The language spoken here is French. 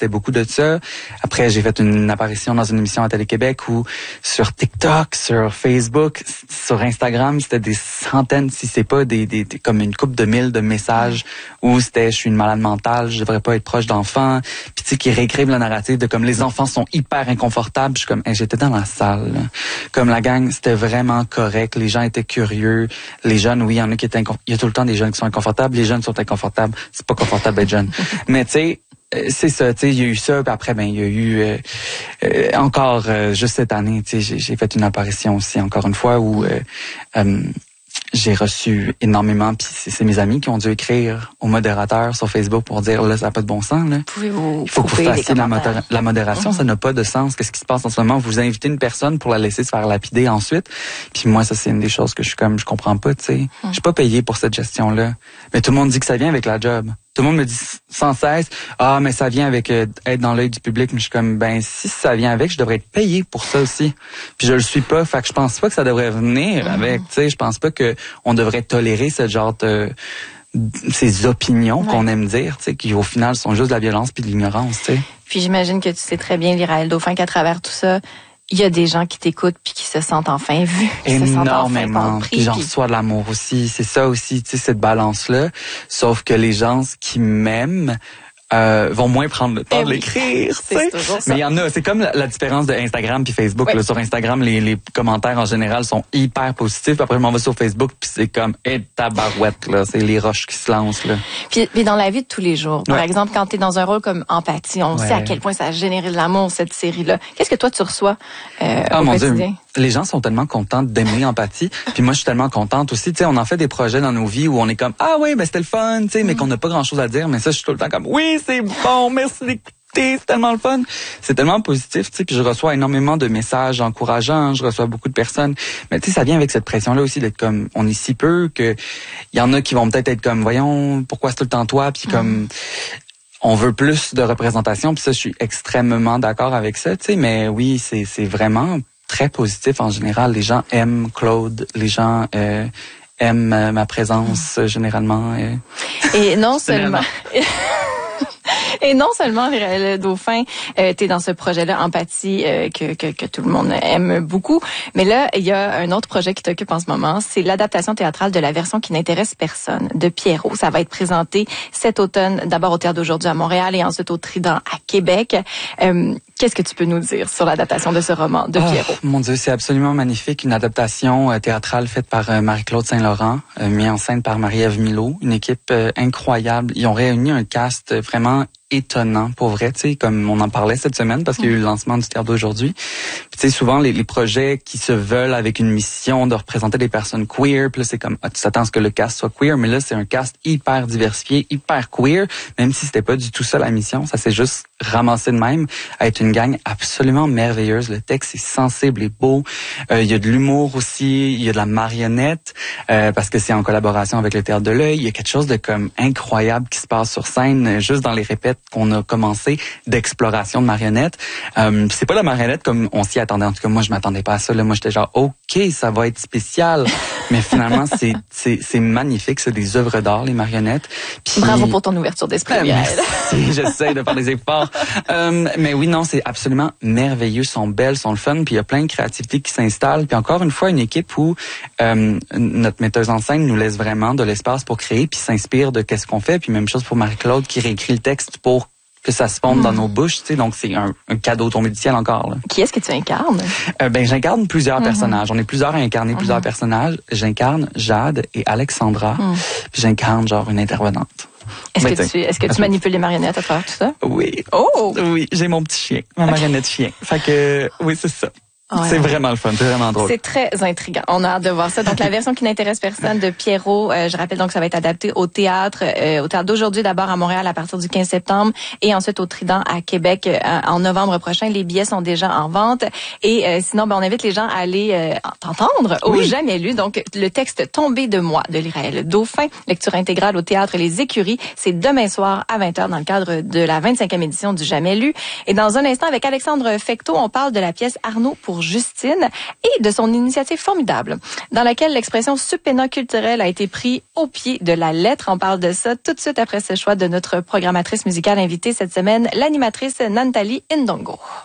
c'était beaucoup de ça. Après, j'ai fait une apparition dans une émission à Télé-Québec où sur TikTok, sur Facebook, sur Instagram, c'était des centaines, si c'est pas des comme une couple de mille de messages où c'était je suis une malade mentale, je devrais pas être proche d'enfants, puis tu sais qui réécrivent le narratif de comme les enfants sont hyper inconfortables. Je suis comme j'étais dans la salle, là. Comme la gang, c'était vraiment correct, les gens étaient curieux, les jeunes, oui, il y en a qui étaient il y a tout le temps des jeunes qui sont inconfortables, les jeunes sont inconfortables, c'est pas confortable d'être jeune. Mais tu sais, c'est ça, tu sais, il y a eu ça, puis après il y a eu encore juste cette année, tu sais, j'ai fait une apparition aussi encore une fois où j'ai reçu énormément, puis c'est mes amis qui ont dû écrire au modérateur sur Facebook pour dire là ça n'a pas de bon sens là. Pouvez-vous il faut que vous fassiez la modération, ça n'a pas de sens. Qu'est-ce qui se passe en ce moment? Vous invitez une personne pour la laisser se faire lapider ensuite. Puis moi ça c'est une des choses que je comprends pas, tu sais. Je suis pas payé pour cette gestion là. Mais tout le monde dit que ça vient avec la job. Tout le monde me dit sans cesse, mais ça vient avec être dans l'œil du public. Mais je suis comme, si ça vient avec, je devrais être payé pour ça aussi. Puis je le suis pas. Fait que je pense pas que ça devrait venir avec. Tu sais, je pense pas que on devrait tolérer ce genre de ces opinions qu'on aime dire, tu sais, qui au final sont juste de la violence puis de l'ignorance, tu sais. Puis j'imagine que tu sais très bien, Lyraël Dauphin, qu'à travers tout ça, il y a des gens qui t'écoutent puis qui se sentent enfin vus, qui se sentent enfin compris. Puis j'en reçois de l'amour aussi. C'est ça aussi, tu sais, cette balance-là. Sauf que les gens qui m'aiment vont moins prendre le temps de l'écrire. C'est toujours ça. Mais il y en a, c'est comme la différence de Instagram puis Facebook. Oui. Là, sur Instagram, les commentaires en général sont hyper positifs. Après, je m'en vais sur Facebook puis c'est comme tabarouette, là. C'est les roches qui se lancent, là. Puis dans la vie de tous les jours, par exemple, quand tu es dans un rôle comme Empathie, on sait à quel point ça a généré de l'amour, cette série-là. Qu'est-ce que toi, tu reçois au mon quotidien? Dieu. Les gens sont tellement contents d'aimer Empathie. Puis moi, je suis tellement contente aussi. Tu sais, on en fait des projets dans nos vies où on est comme, c'était le fun, tu sais, mais qu'on n'a pas grand-chose à dire. Mais ça, je suis tout le temps comme, oui, c'est bon, merci d'écouter, c'est tellement le fun. C'est tellement positif, tu sais. Puis je reçois énormément de messages encourageants. Je reçois beaucoup de personnes. Mais tu sais, ça vient avec cette pression-là aussi d'être comme, on est si peu que il y en a qui vont peut-être être comme, voyons, pourquoi c'est tout le temps toi? Puis comme, on veut plus de représentation. Puis ça, je suis extrêmement d'accord avec ça, tu sais. Mais oui, c'est vraiment très positif en général. Les gens aiment Claude. Les gens aiment ma présence généralement. Et non seulement... Et non seulement, Lyraël Dauphin, t'es dans ce projet-là, Empathie, que tout le monde aime beaucoup. Mais là, il y a un autre projet qui t'occupe en ce moment. C'est l'adaptation théâtrale de la version qui n'intéresse personne, de Pierrot. Ça va être présenté cet automne, d'abord au Théâtre d'aujourd'hui à Montréal et ensuite au Trident à Québec. Qu'est-ce que tu peux nous dire sur l'adaptation de ce roman de Pierrot? Mon Dieu, c'est absolument magnifique. Une adaptation théâtrale faite par Marie-Claude Saint-Laurent, mise en scène par Marie-Ève Milot. Une équipe incroyable. Ils ont réuni un cast vraiment étonnant, pour vrai, tu sais, comme on en parlait cette semaine, parce qu'il y a eu le lancement du Théâtre d'aujourd'hui. Tu sais, souvent, les projets qui se veulent avec une mission de représenter des personnes queer, puis là, c'est comme, tu t'attends à ce que le cast soit queer, mais là, c'est un cast hyper diversifié, hyper queer, même si c'était pas du tout ça la mission, ça s'est juste ramassé de même, à être une gang absolument merveilleuse. Le texte est sensible et beau. Il y a de l'humour aussi, il y a de la marionnette, parce que c'est en collaboration avec le Théâtre de l'Œil. Il y a quelque chose de comme incroyable qui se passe sur scène, juste dans les répètes qu'on a commencé d'exploration de marionnettes. C'est pas la marionnette comme on s'y attendait. En tout cas, moi, je m'attendais pas à ça. Là, moi, j'étais genre, OK, ça va être spécial. Mais finalement, c'est magnifique. C'est des œuvres d'art, les marionnettes. Puis, bravo pour ton ouverture d'esprit, Lyraël. Merci, j'essaie de faire des efforts. Mais oui, non, c'est absolument merveilleux. Sont belles, sont le fun. Puis il y a plein de créativité qui s'installe. Puis encore une fois, une équipe où notre metteuse en scène nous laisse vraiment de l'espace pour créer puis s'inspire de qu'est-ce qu'on fait. Puis même chose pour Marie-Claude qui réécrit le texte pour que ça se fonde dans nos bouches, tu sais, donc c'est un cadeau tombé du ciel encore, là. Qui est-ce que tu incarnes? J'incarne plusieurs personnages. On est plusieurs à incarner plusieurs personnages. J'incarne Jade et Alexandra. Puis j'incarne genre une intervenante. Est-ce que tu manipules les marionnettes à travers tout ça? Oui. Oh! Oui, j'ai mon petit chien, ma marionnette chien. Fait que, oui, c'est ça. Ouais. C'est vraiment le fun, c'est vraiment drôle. C'est très intriguant. On a hâte de voir ça. Donc, la version qui n'intéresse personne de Pierrot, je rappelle donc que ça va être adapté au théâtre d'aujourd'hui d'abord à Montréal à partir du 15 septembre et ensuite au Trident à Québec en novembre prochain. Les billets sont déjà en vente et sinon, on invite les gens à aller t'entendre au Jamais lu. Donc, le texte Tombé de moi de Lyraël Dauphin, lecture intégrale au théâtre Les Écuries. C'est demain soir à 20h dans le cadre de la 25e édition du Jamais lu. Et dans un instant, avec Alexandre Fecteau, on parle de la pièce Arnaud pour Justine et de son initiative formidable dans laquelle l'expression subpéna culturelle a été prise au pied de la lettre. On parle de ça tout de suite après ce choix de notre programmatrice musicale invitée cette semaine, l'animatrice Nantali Ndongo.